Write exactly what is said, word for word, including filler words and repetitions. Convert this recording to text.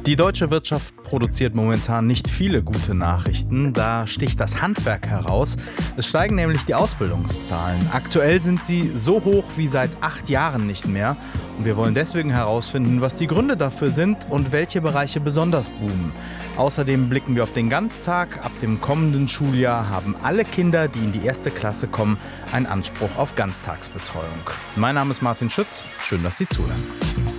Die deutsche Wirtschaft produziert momentan nicht viele gute Nachrichten. Da sticht das Handwerk heraus. Es steigen nämlich die Ausbildungszahlen. Aktuell sind sie so hoch wie seit acht Jahren nicht mehr. Und wir wollen deswegen herausfinden, was die Gründe dafür sind und welche Bereiche besonders boomen. Außerdem blicken wir auf den Ganztag. Ab dem kommenden Schuljahr haben alle Kinder, die in die erste Klasse kommen, einen Anspruch auf Ganztagsbetreuung. Mein Name ist Martin Schütz. Schön, dass Sie zuhören.